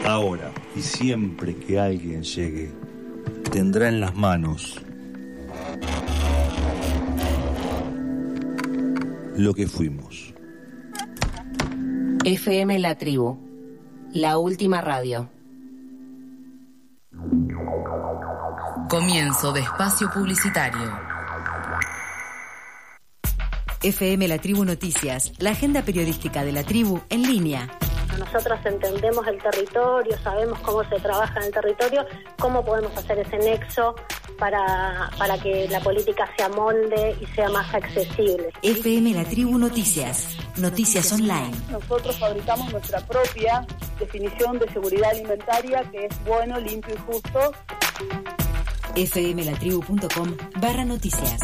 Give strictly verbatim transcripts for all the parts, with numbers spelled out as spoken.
Ahora y siempre que alguien llegue, tendrá en las manos lo que fuimos. F M La Tribu, la última radio. Comienzo de espacio publicitario. F M La Tribu Noticias, la agenda periodística de la tribu en línea. Nosotros entendemos el territorio, sabemos cómo se trabaja en el territorio, cómo podemos hacer ese nexo para, para que la política se amolde y sea más accesible. F M La Tribu Noticias, noticias online. Nosotros fabricamos nuestra propia definición de seguridad alimentaria, que es bueno, limpio y justo. fmlatribu.com barra noticias.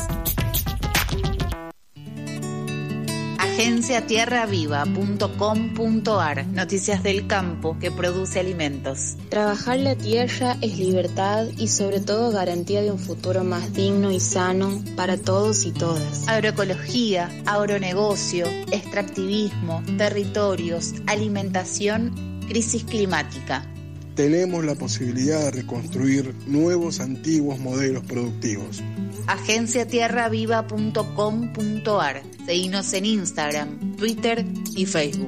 agencia tierra viva punto com punto ar. Noticias del campo que produce alimentos. Trabajar la tierra es libertad y sobre todo garantía de un futuro más digno y sano para todos y todas. Agroecología, agronegocio, extractivismo, territorios, alimentación, crisis climática. Tenemos la posibilidad de reconstruir nuevos antiguos modelos productivos. agencia tierra viva punto com punto ar. Seguinos en Instagram, Twitter y Facebook.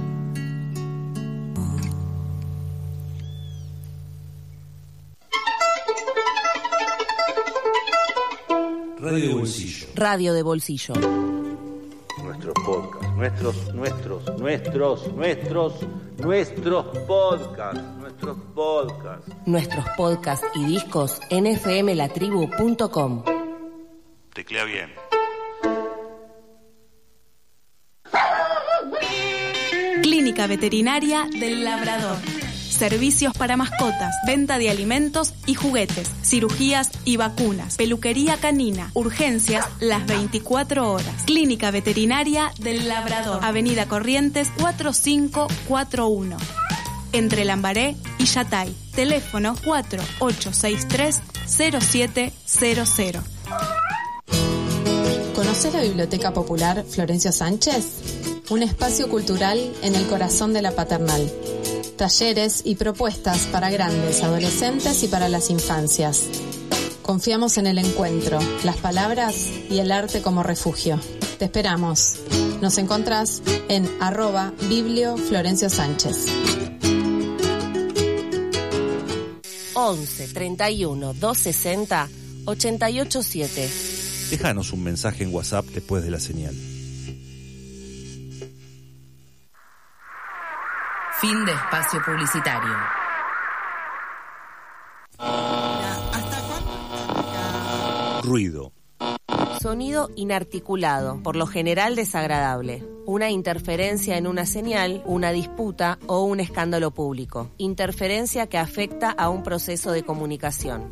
Radio de bolsillo. Radio de bolsillo. Nuestros podcasts, nuestros, nuestros, nuestros, nuestros, nuestros podcasts, nuestros podcasts. Nuestros podcasts y discos en f m la tribu punto com. Teclea bien. Clínica Veterinaria del Labrador. Servicios para mascotas, venta de alimentos y juguetes, cirugías y vacunas, peluquería canina, urgencias las veinticuatro horas. Clínica Veterinaria del Labrador, Avenida Corrientes cuatro cinco cuatro uno, entre Lambaré y Yatay. Teléfono cuatro ocho seis tres cero siete cero cero. ¿Conoces la Biblioteca Popular Florencio Sánchez? Un espacio cultural en el corazón de la Paternal. Talleres y propuestas para grandes, adolescentes y para las infancias. Confiamos en el encuentro, las palabras y el arte como refugio. Te esperamos. Nos encontrás en arroba Biblio Florencio Sánchez. once treinta y uno doscientos sesenta ochenta y ocho siete. Déjanos un mensaje en WhatsApp después de la señal. Fin de espacio publicitario. Ruido. Sonido inarticulado, por lo general desagradable. Una interferencia en una señal, una disputa o un escándalo público. Interferencia que afecta a un proceso de comunicación.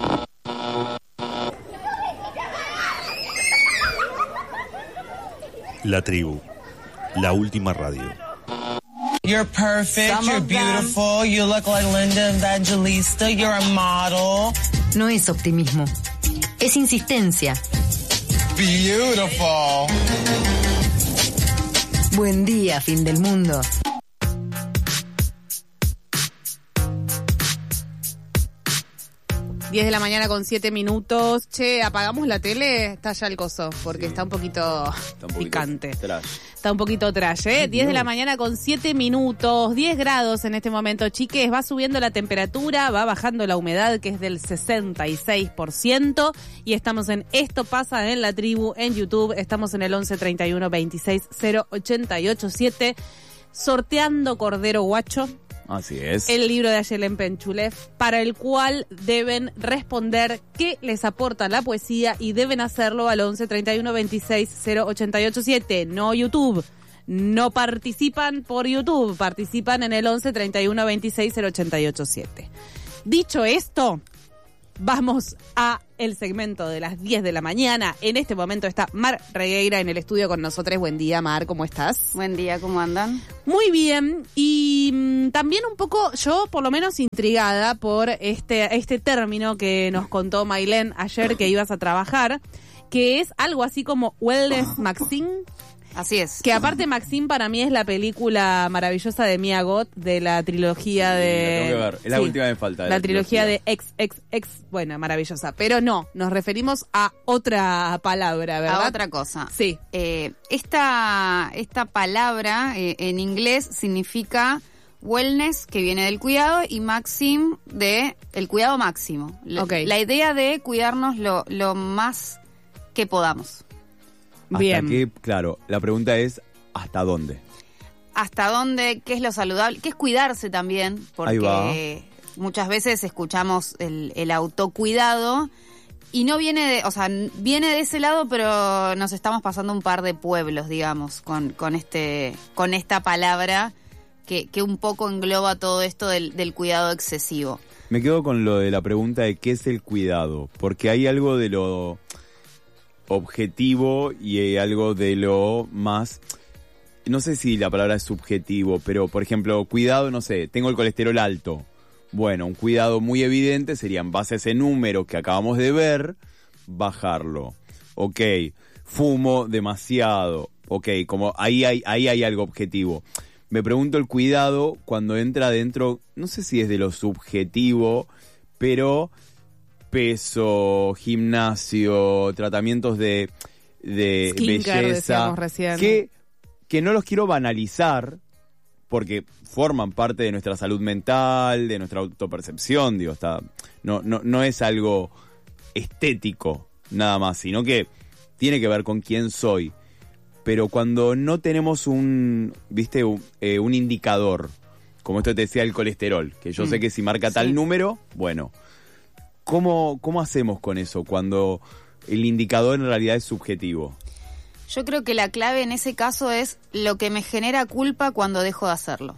La tribu, la última radio. You're perfect, you're beautiful, you look like Linda Evangelista, you're a model. No es optimismo, es insistencia. Beautiful. Buen día, fin del mundo. diez de la mañana con siete minutos. Che, apagamos la tele, está ya el coso, porque sí. está un poquito está un poquito picante. Trash. Está un poquito trash, ¿eh? diez de la mañana con siete minutos, diez grados en este momento, chiques. Va subiendo la temperatura, va bajando la humedad, que es del sesenta y seis por ciento. Y estamos en Esto Pasa en la Tribu, en YouTube. Estamos en el once treinta y uno veintiséis cero ochenta y ocho siete, sorteando Cordero Guacho. Así es. El libro de Ayelen Penchulev, para el cual deben responder qué les aporta la poesía y deben hacerlo al once treinta y uno veintiséis cero ochenta y ocho siete. No YouTube. No participan por YouTube, participan en el once treinta y uno veintiséis cero ochenta y ocho siete. Dicho esto, vamos a el segmento de las diez de la mañana. En este momento está Mar Regueira en el estudio con nosotros. Buen día, Mar, ¿cómo estás? Buen día, ¿cómo andan? Muy bien, y mmm, también un poco, yo por lo menos intrigada por este, este término que nos contó Maylén ayer que ibas a trabajar, que es algo así como Wellness Maxine. Así es. Que aparte Maxine para mí es la película maravillosa de Mia Goth, de la trilogía de... La tengo que ver, es la sí, última que me falta. La, la trilogía, trilogía de ex, ex, ex, bueno, maravillosa. Pero no, nos referimos a otra palabra, ¿verdad? A otra cosa. Sí. Eh, esta, esta palabra eh, en inglés significa wellness, que viene del cuidado, y maxim, de el cuidado máximo. La, okay. la idea de cuidarnos lo, lo más que podamos. Hasta Bien. que, claro, la pregunta es, ¿hasta dónde? ¿Hasta dónde? ¿Qué es lo saludable? ¿Qué es cuidarse también? Ahí va. Porque muchas veces escuchamos el, el autocuidado y no viene de, o sea, viene de ese lado, pero nos estamos pasando un par de pueblos, digamos, con, con este, con esta palabra que, que un poco engloba todo esto del, del cuidado excesivo. Me quedo con lo de la pregunta de qué es el cuidado, porque hay algo de lo objetivo y hay algo de lo más, no sé si la palabra es subjetivo, pero por ejemplo, cuidado, no sé, tengo el colesterol alto. Bueno, un cuidado muy evidente sería, en base a ese número que acabamos de ver, bajarlo. Ok, fumo demasiado. Ok, como ahí hay, ahí hay algo objetivo. Me pregunto el cuidado cuando entra dentro, no sé si es de lo subjetivo, pero peso, gimnasio, tratamientos de, de Skincare, belleza, decíamos recién. que, que no los quiero banalizar, porque forman parte de nuestra salud mental, de nuestra autopercepción, digo, está, no, no, no es algo estético nada más, sino que tiene que ver con quién soy. Pero cuando no tenemos un, viste, un, eh, un indicador, como esto te decía el colesterol, que yo mm. sé que si marca tal sí. número, bueno, ¿cómo, ¿cómo hacemos con eso cuando el indicador en realidad es subjetivo? Yo creo que la clave en ese caso es lo que me genera culpa cuando dejo de hacerlo.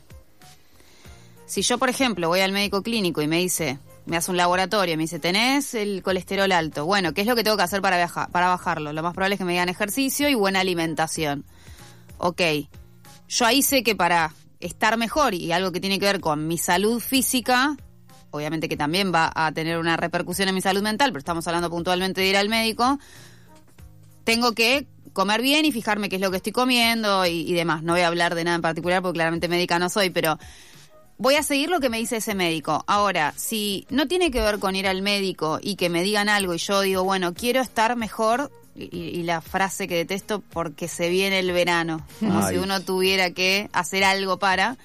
Si yo, por ejemplo, voy al médico clínico y me dice, me hace un laboratorio y me dice, tenés el colesterol alto. Bueno, ¿qué es lo que tengo que hacer para, viajar, para bajarlo? Lo más probable es que me digan ejercicio y buena alimentación. Ok, yo ahí sé que para estar mejor y algo que tiene que ver con mi salud física, obviamente que también va a tener una repercusión en mi salud mental, pero estamos hablando puntualmente de ir al médico, tengo que comer bien y fijarme qué es lo que estoy comiendo y, y demás. No voy a hablar de nada en particular porque claramente médica no soy, pero voy a seguir lo que me dice ese médico. Ahora, si no tiene que ver con ir al médico y que me digan algo y yo digo, bueno, quiero estar mejor, y, y la frase que detesto, porque se viene el verano, como Ay. si uno tuviera que hacer algo para,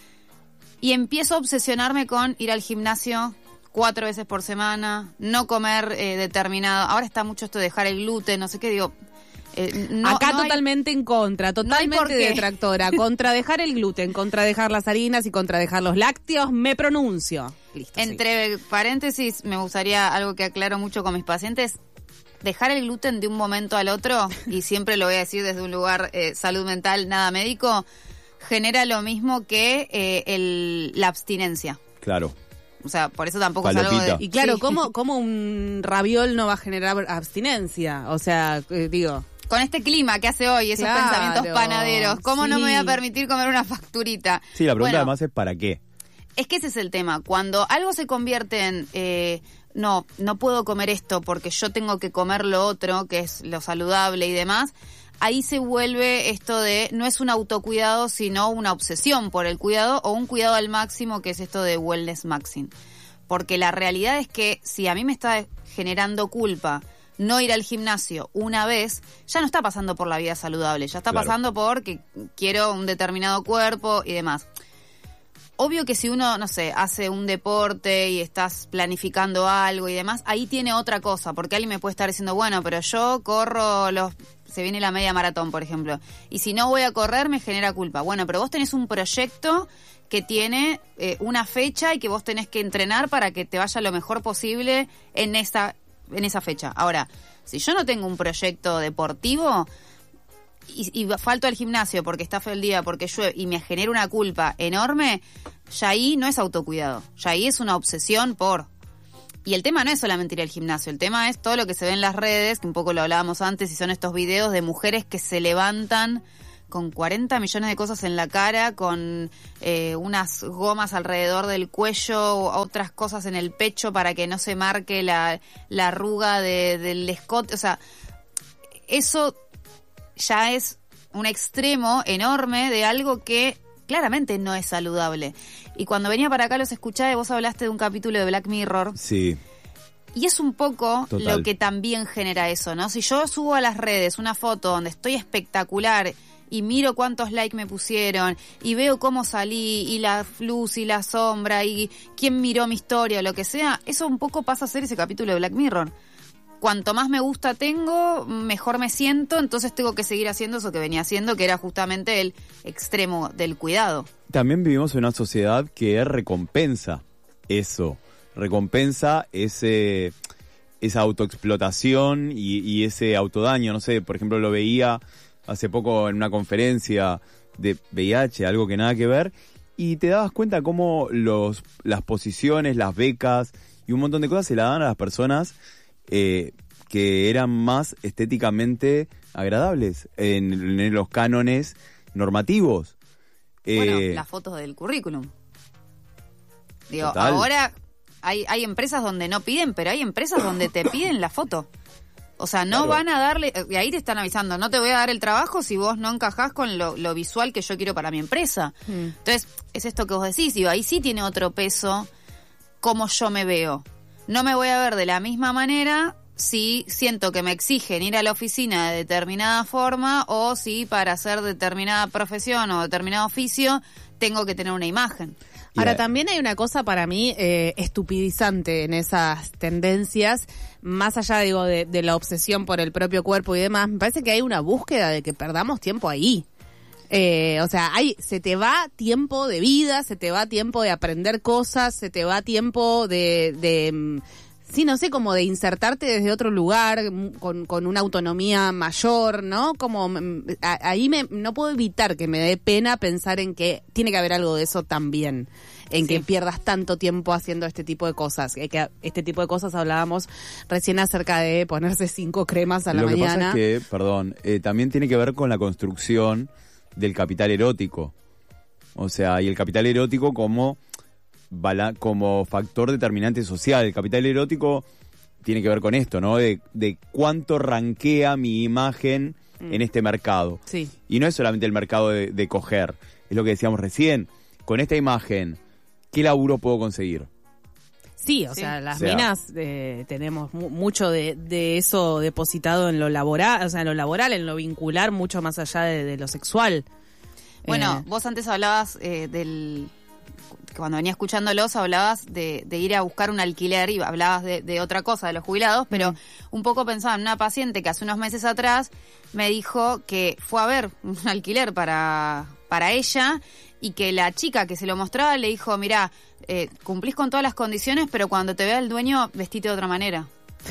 y empiezo a obsesionarme con ir al gimnasio cuatro veces por semana, no comer eh, determinado, ahora está mucho esto de dejar el gluten, no sé qué, digo, Eh, no, Acá no totalmente hay, en contra, totalmente no detractora, contra dejar el gluten, contra dejar las harinas y contra dejar los lácteos, me pronuncio. Listo, Entre sí. paréntesis, me gustaría algo que aclaro mucho con mis pacientes, dejar el gluten de un momento al otro, y siempre lo voy a decir desde un lugar eh, salud mental, nada médico, genera lo mismo que eh, el, la abstinencia. Claro. O sea, por eso tampoco Palopita. es algo de... Y claro, sí. ¿cómo, ¿cómo un raviol no va a generar abstinencia? O sea, eh, digo... Con este clima que hace hoy, esos claro, pensamientos panaderos, ¿cómo sí. no me voy a permitir comer una facturita? Sí, la pregunta bueno, además es ¿para qué? Es que ese es el tema. Cuando algo se convierte en, eh, no, no puedo comer esto porque yo tengo que comer lo otro, que es lo saludable y demás, ahí se vuelve esto de, no es un autocuidado, sino una obsesión por el cuidado o un cuidado al máximo, que es esto de wellness maxing. Porque la realidad es que si a mí me está generando culpa no ir al gimnasio una vez, ya no está pasando por la vida saludable, ya está claro. pasando por que quiero un determinado cuerpo y demás. Obvio que si uno, no sé, hace un deporte y estás planificando algo y demás, ahí tiene otra cosa, porque alguien me puede estar diciendo, bueno, pero yo corro los... se viene la media maratón, por ejemplo, y si no voy a correr me genera culpa. Bueno, pero vos tenés un proyecto que tiene eh, una fecha y que vos tenés que entrenar para que te vaya lo mejor posible en esa... en esa fecha. Ahora, si yo no tengo un proyecto deportivo y, y falto al gimnasio porque está feo el día, porque llueve y me genera una culpa enorme, ya ahí no es autocuidado, ya ahí es una obsesión por... Y el tema no es solamente ir al gimnasio, el tema es todo lo que se ve en las redes, que un poco lo hablábamos antes, y son estos videos de mujeres que se levantan con cuarenta millones de cosas en la cara, con eh, unas gomas alrededor del cuello, otras cosas en el pecho para que no se marque la, la arruga de, del escote. O sea, eso ya es un extremo enorme de algo que claramente no es saludable. Y cuando venía para acá los escuchaba y vos hablaste de un capítulo de Black Mirror. Sí. Y es un poco Total. lo que también genera eso, ¿no? Si yo subo a las redes una foto donde estoy espectacular y miro cuántos likes me pusieron y veo cómo salí y la luz y la sombra y quién miró mi historia o lo que sea, eso un poco pasa a ser ese capítulo de Black Mirror. Cuanto más me gusta tengo, mejor me siento, entonces tengo que seguir haciendo eso que venía haciendo, que era justamente el extremo del cuidado. También vivimos en una sociedad que recompensa eso, recompensa ese esa autoexplotación y, y ese autodaño. No sé, por ejemplo, lo veía hace poco en una conferencia de V I H, algo que nada que ver, y te dabas cuenta cómo los las posiciones, las becas y un montón de cosas se la dan a las personas Eh, que eran más estéticamente agradables en, en los cánones normativos. Bueno, Eh, las fotos del currículum. Digo, Total. ahora hay, hay empresas donde no piden, pero hay empresas donde te piden la foto. O sea, no Claro. van a darle, y ahí te están avisando, no te voy a dar el trabajo si vos no encajás con lo, lo visual que yo quiero para mi empresa. Mm. Entonces, es esto que vos decís, digo, ahí sí tiene otro peso cómo yo me veo. No me voy a ver de la misma manera si siento que me exigen ir a la oficina de determinada forma o si para hacer determinada profesión o determinado oficio tengo que tener una imagen. Ahora, también hay una cosa para mí eh, estupidizante en esas tendencias, más allá, digo, de, de la obsesión por el propio cuerpo y demás, me parece que hay una búsqueda de que perdamos tiempo ahí. Eh, o sea, hay, se te va tiempo de vida, se te va tiempo de aprender cosas, se te va tiempo de, de sí, no sé, como de insertarte desde otro lugar, con, con una autonomía mayor, ¿no? Como a, ahí me, no puedo evitar que me dé pena pensar en que tiene que haber algo de eso también, en Sí. que pierdas tanto tiempo haciendo este tipo de cosas. Que, que este tipo de cosas hablábamos recién acerca de ponerse cinco cremas a la lo que mañana. pasa es que, perdón, eh, también tiene que ver con la construcción del capital erótico. O sea, y el capital erótico como bala- como factor determinante social. El capital erótico tiene que ver con esto, ¿no? De, de cuánto ranquea mi imagen mm. en este mercado. Sí. Y no es solamente el mercado de, de coger, es lo que decíamos recién. Con esta imagen, ¿qué laburo puedo conseguir? Sí, o Sí. sea, las O sea, minas eh, tenemos mu- mucho de, de eso depositado en lo laboral, o sea, en lo laboral, en lo vincular, mucho más allá de, de lo sexual. Bueno, Eh, vos antes hablabas eh, del... Cuando venía escuchándolos hablabas de, de ir a buscar un alquiler y hablabas de, de otra cosa, de los jubilados, pero Mm. un poco pensaba en una paciente que hace unos meses atrás me dijo que fue a ver un alquiler para, para ella y que la chica que se lo mostraba le dijo, mirá, eh, cumplís con todas las condiciones, pero cuando te vea el dueño, vestite de otra manera.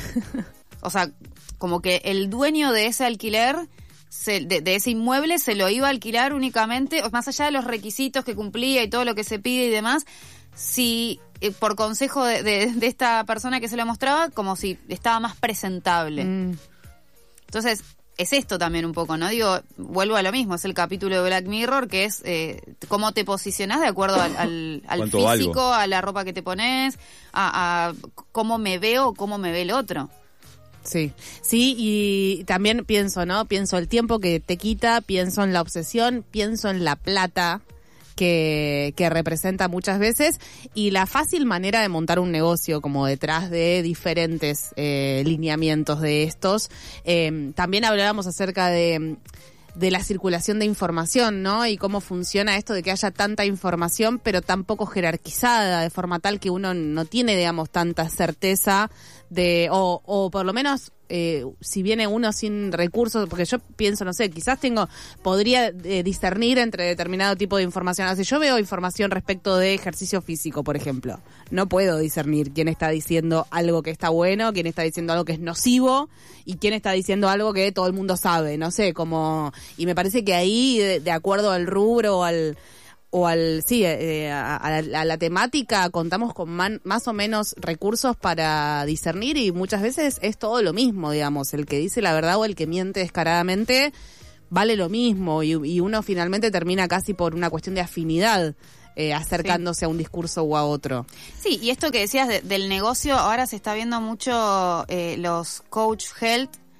O sea, como que el dueño de ese alquiler... Se, de, de ese inmueble se lo iba a alquilar únicamente, más allá de los requisitos que cumplía y todo lo que se pide y demás, si eh, por consejo de, de, de esta persona que se lo mostraba, como si estaba más presentable. Mm. Entonces, es esto también un poco, ¿no? Digo, vuelvo a lo mismo, es el capítulo de Black Mirror, que es eh, cómo te posicionás de acuerdo al, al, al ¿Cuánto físico, valgo? a la ropa que te pones, a, a cómo me veo o cómo me ve el otro. Sí, sí, y también pienso, ¿no? Pienso el tiempo que te quita, pienso en la obsesión, pienso en la plata que, que representa muchas veces y la fácil manera de montar un negocio como detrás de diferentes eh, lineamientos de estos. Eh, también hablábamos acerca de... de la circulación de información, ¿no? Y cómo funciona esto de que haya tanta información, pero tan poco jerarquizada, de forma tal que uno no tiene, digamos, tanta certeza de, o, o por lo menos, eh, si viene uno sin recursos, porque yo pienso, no sé, quizás tengo, podría eh, discernir entre determinado tipo de información. O sea, si yo veo información respecto de ejercicio físico, por ejemplo, no puedo discernir quién está diciendo algo que está bueno, quién está diciendo algo que es nocivo y quién está diciendo algo que todo el mundo sabe, no sé, como... Y me parece que ahí, de, de acuerdo al rubro o al... o al sí eh, a, a, la, a la temática contamos con man, más o menos recursos para discernir y muchas veces es todo lo mismo, digamos, el que dice la verdad o el que miente descaradamente vale lo mismo y, y uno finalmente termina casi por una cuestión de afinidad eh, acercándose sí. a un discurso u a otro. Sí, y esto que decías de, del negocio, ahora se está viendo mucho eh, los coach health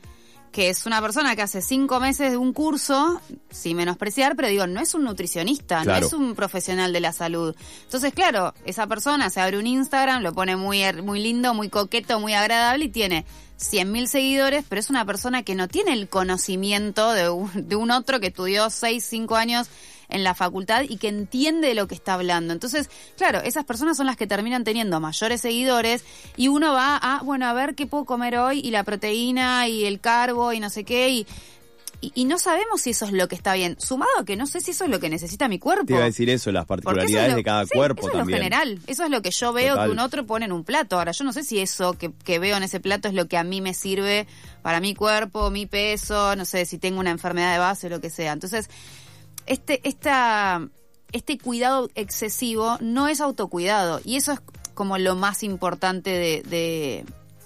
que es una persona que hace cinco meses de un curso, sin menospreciar, pero digo, no es un nutricionista, claro. no es un profesional de la salud. Entonces, claro, esa persona se abre un Instagram, lo pone muy, muy lindo, muy coqueto, muy agradable y tiene cien mil seguidores, pero es una persona que no tiene el conocimiento de un, de un otro que estudió seis, cinco años en la facultad y que entiende de lo que está hablando. Entonces, claro, esas personas son las que terminan teniendo mayores seguidores y uno va a, bueno, a ver qué puedo comer hoy y la proteína y el carbo y no sé qué y, y, y no sabemos si eso es lo que está bien. Sumado a que no sé si eso es lo que necesita mi cuerpo. Te iba a decir eso, las particularidades lo, de cada sí, cuerpo eso también. Eso es lo general, eso es lo que yo veo Total. que un otro pone en un plato. Ahora, yo no sé si eso que, que veo en ese plato es lo que a mí me sirve para mi cuerpo, mi peso, no sé, si tengo una enfermedad de base o lo que sea. Entonces, Este, esta, este cuidado excesivo no es autocuidado y eso es como lo más importante de, de,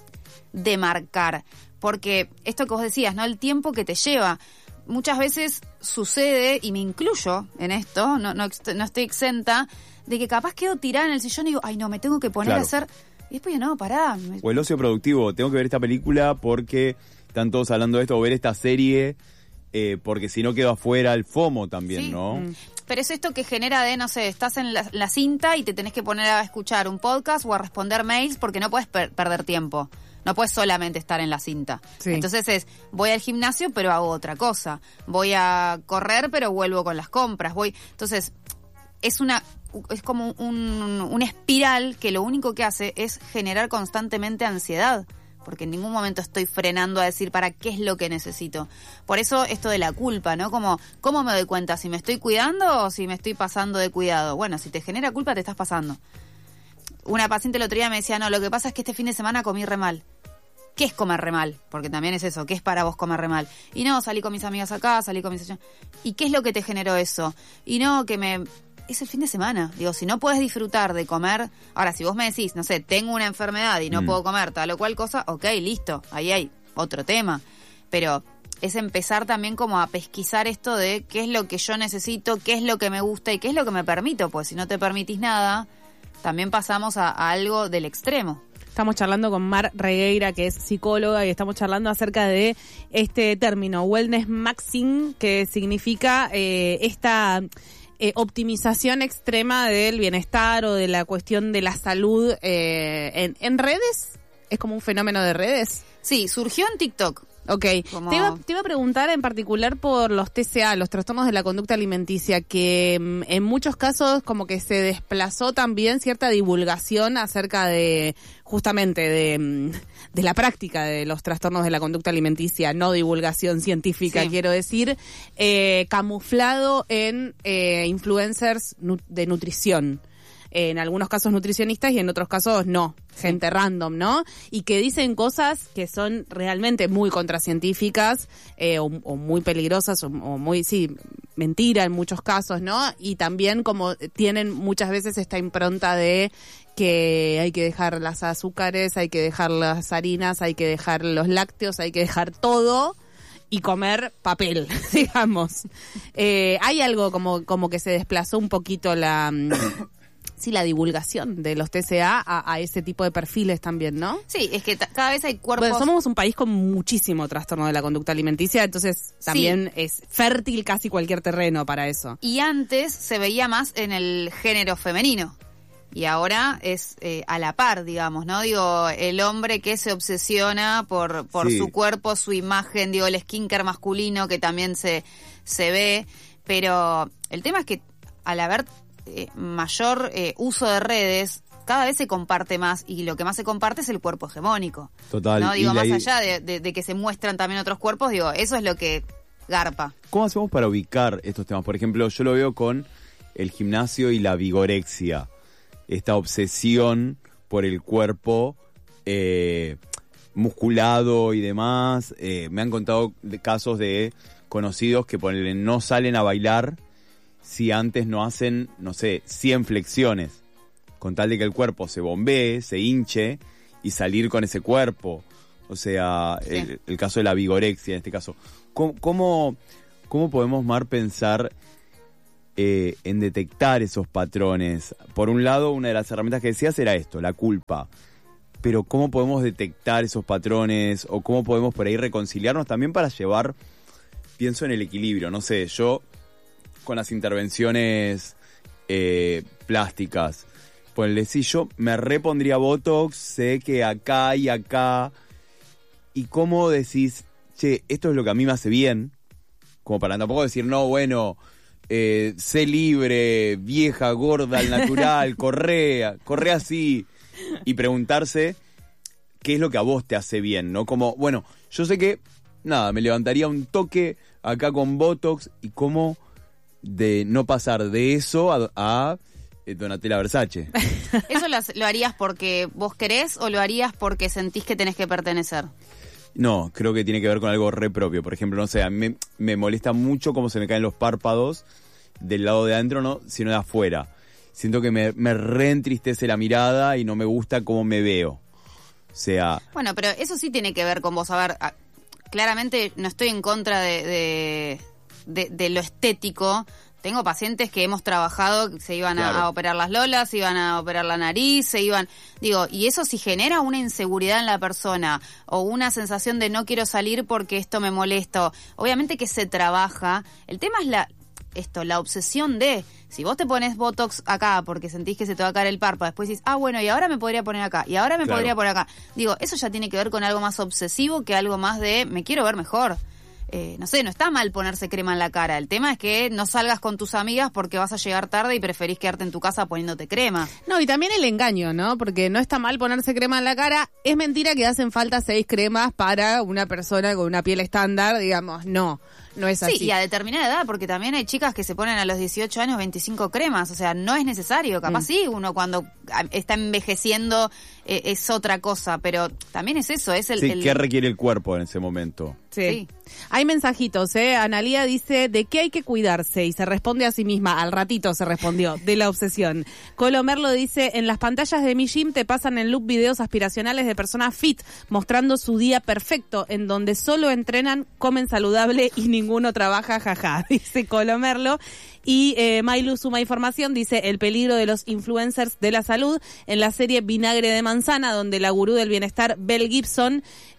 de marcar, porque esto que vos decías, ¿no? El tiempo que te lleva, muchas veces sucede, y me incluyo en esto, no, no, no estoy exenta, de que capaz quedo tirada en el sillón y digo, ay no, me tengo que poner claro. a hacer, y después no, pará. Me... O el ocio productivo, tengo que ver esta película porque están todos hablando de esto, o ver esta serie... Eh, porque si no quedo afuera el FOMO también, sí. ¿no? Mm. Pero es esto que genera de, no sé, estás en la, la cinta y te tenés que poner a escuchar un podcast o a responder mails porque no puedes per- perder tiempo. No puedes solamente estar en la cinta. Sí. Entonces es, voy al gimnasio pero hago otra cosa. Voy a correr pero vuelvo con las compras. Voy, entonces, es una es como un, una espiral que lo único que hace es generar constantemente ansiedad. Porque en ningún momento estoy frenando a decir para qué es lo que necesito. Por eso esto de la culpa, ¿no? Como, ¿cómo me doy cuenta? ¿Si me estoy cuidando o si me estoy pasando de cuidado? Bueno, si te genera culpa, te estás pasando. Una paciente el otro día me decía, no, lo que pasa es que este fin de semana comí re mal. ¿Qué es comer re mal? Porque también es eso, ¿qué es para vos comer re mal? Y no, salí con mis amigas acá, salí con mis... ¿Y qué es lo que te generó eso? Y no, que me... Es el fin de semana. Digo, si no puedes disfrutar de comer... Ahora, si vos me decís, no sé, tengo una enfermedad y no mm. puedo comer tal o cual cosa, ok, listo, ahí hay otro tema. Pero es empezar también como a pesquisar esto de qué es lo que yo necesito, qué es lo que me gusta y qué es lo que me permito. Pues si no te permitís nada, también pasamos a, a algo del extremo. Estamos charlando con Mar Regueira, que es psicóloga, y estamos charlando acerca de este término, wellness maxing, que significa eh, esta... Eh, optimización extrema del bienestar o de la cuestión de la salud eh, en, en redes. ¿Es como un fenómeno de redes? Sí, surgió en TikTok. Ok, como... te, iba, te iba a preguntar en particular por los T C A, los trastornos de la conducta alimenticia, que mm, en muchos casos como que se desplazó también cierta divulgación acerca de, justamente, de, de la práctica de los trastornos de la conducta alimenticia, no divulgación científica, sí. quiero decir, eh, camuflado en eh, influencers nu- de nutrición. En algunos casos nutricionistas y en otros casos no, gente sí. random, ¿no? Y que dicen cosas que son realmente muy contracientíficas eh, o, o muy peligrosas o, o muy, sí, mentira en muchos casos, ¿no? Y también como tienen muchas veces esta impronta de que hay que dejar las azúcares, hay que dejar las harinas, hay que dejar los lácteos, hay que dejar todo y comer papel, digamos. Eh, hay algo como, como que se desplazó un poquito la... Sí, la divulgación de los T C A a, a ese tipo de perfiles también, ¿no? Sí, es que t- cada vez hay cuerpos... Bueno, somos un país con muchísimo trastorno de la conducta alimenticia, entonces también sí. es fértil casi cualquier terreno para eso. Y antes se veía más en el género femenino. Y ahora es eh, a la par, digamos, ¿no? Digo, el hombre que se obsesiona por, por sí. su cuerpo, su imagen, digo, el skincare masculino que también se, se ve. Pero el tema es que al haber... Eh, mayor eh, uso de redes, cada vez se comparte más y lo que más se comparte es el cuerpo hegemónico. Total. ¿No? Digo, más la... allá de, de, de que se muestran también otros cuerpos, digo, eso es lo que garpa. ¿Cómo hacemos para ubicar estos temas? Por ejemplo, yo lo veo con el gimnasio y la vigorexia, esta obsesión por el cuerpo eh, musculado y demás. Eh, me han contado de casos de conocidos que ponele, no salen a bailar si antes no hacen, no sé, cien flexiones, con tal de que el cuerpo se bombee, se hinche y salir con ese cuerpo. O sea, sí. el, el caso de la vigorexia en este caso. ¿Cómo, cómo, cómo podemos, Mar, pensar eh, en detectar esos patrones? Por un lado, una de las herramientas que decías era esto, la culpa. pero cómo podemos detectar esos patrones o cómo podemos por ahí reconciliarnos también para llevar, pienso en el equilibrio, no sé, yo con las intervenciones eh, plásticas, pues si yo me repondría Botox, sé que acá y acá, y cómo decís, che, esto es lo que a mí me hace bien, como para tampoco decir, no, bueno, eh, sé libre, vieja, gorda, al natural, corre, corre así, y preguntarse qué es lo que a vos te hace bien, ¿no? Como, bueno, yo sé que, nada, me levantaría un toque acá con Botox y cómo de no pasar de eso a, a Donatella Versace. ¿Eso lo, lo harías porque vos querés o lo harías porque sentís que tenés que pertenecer? No, creo que tiene que ver con algo re propio. Por ejemplo, no sé, a mí me, me molesta mucho cómo se me caen los párpados del lado de adentro, no, sino de afuera. Siento que me, me reentristece la mirada y no me gusta cómo me veo. O sea... Bueno, pero eso sí tiene que ver con vos. A ver, a, claramente no estoy en contra de, de, de, de lo estético. Tengo pacientes que hemos trabajado, se iban a, claro. a operar las lolas, se iban a operar la nariz, se iban... Digo, y eso si genera una inseguridad en la persona o una sensación de no quiero salir porque esto me molesta. Obviamente que se trabaja. El tema es la esto, la obsesión de... Si vos te pones Botox acá porque sentís que se te va a caer el párpado, después decís, ah, bueno, y ahora me podría poner acá, y ahora me claro. podría poner acá. Digo, eso ya tiene que ver con algo más obsesivo que algo más de me quiero ver mejor. Eh, no sé, no está mal ponerse crema en la cara. El tema es que no salgas con tus amigas porque vas a llegar tarde y preferís quedarte en tu casa poniéndote crema. No, y también el engaño, ¿no? Porque no está mal ponerse crema en la cara. Es mentira que hacen falta seis cremas para una persona con una piel estándar, digamos, no. No es así. Sí, y a determinada edad, porque también hay chicas que se ponen a los dieciocho años veinticinco cremas, o sea, no es necesario. Capaz mm. sí, uno cuando está envejeciendo eh, es otra cosa, pero también es eso, es el... Sí, el... ¿qué requiere el cuerpo en ese momento? Sí. sí. Hay mensajitos, ¿eh? Analía dice, ¿de qué hay que cuidarse? Y se responde a sí misma, al ratito se respondió, de la obsesión. Colo Merlo dice, en las pantallas de mi gym te pasan en loop videos aspiracionales de personas fit, mostrando su día perfecto, en donde solo entrenan, comen saludable y ninguno trabaja, jaja, dice Colo Merlo. Y eh, Mailu suma información, dice el peligro de los influencers de la salud en la serie Vinagre de Manzana, donde la gurú del bienestar, Belle Gibson,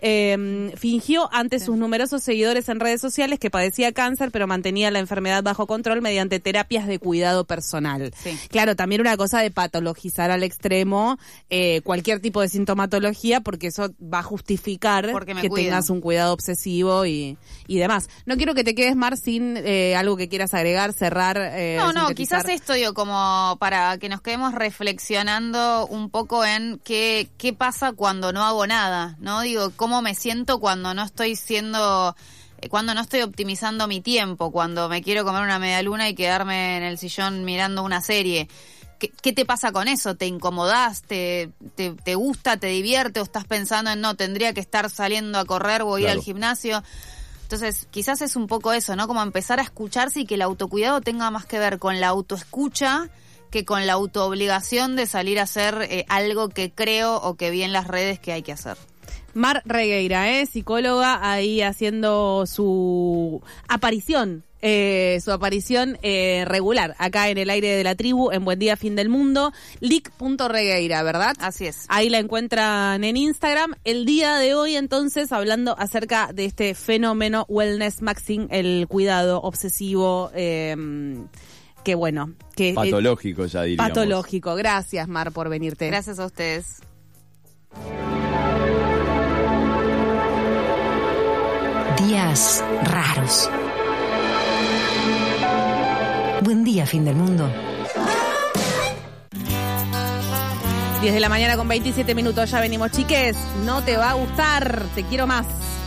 eh, fingió ante sus numerosos seguidores en redes sociales que padecía cáncer, pero mantenía la enfermedad bajo control mediante terapias de cuidado personal. Sí. Claro, también una cosa de patologizar al extremo eh, cualquier tipo de sintomatología, porque eso va a justificar que cuido. tengas un cuidado obsesivo y, y demás. No quiero que te quedes, Mar, sin eh, algo que quieras agregar, cerrar. Eh, no, no, quizás esto, digo, como para que nos quedemos reflexionando un poco en qué, qué pasa cuando no hago nada, ¿no? Digo, cómo me siento cuando no estoy siendo, eh, cuando no estoy optimizando mi tiempo, cuando me quiero comer una media luna y quedarme en el sillón mirando una serie. ¿Qué, qué te pasa con eso? ¿Te incomodás? ¿Te, te, te gusta? ¿Te divierte? ¿O estás pensando en no, tendría que estar saliendo a correr o ir claro. al gimnasio? Entonces, quizás es un poco eso, ¿no? Como empezar a escucharse y que el autocuidado tenga más que ver con la autoescucha que con la autoobligación de salir a hacer eh, algo que creo o que vi en las redes que hay que hacer. Mar Regueira, ¿eh? Psicóloga, ahí haciendo su aparición. Eh, su aparición eh, regular acá en el aire de la tribu en Buen Día Fin del Mundo, lic punto regueira, ¿verdad? Así es. Ahí la encuentran en Instagram. El día de hoy entonces hablando acerca de este fenómeno wellness maxing, el cuidado obsesivo, eh, que bueno, que patológico eh, ya diríamos. Patológico. Gracias, Mar, por venirte. Gracias a ustedes. Días raros. Buen día, fin del mundo. diez de la mañana con veintisiete minutos, ya venimos, chiques. No te va a gustar, te quiero más.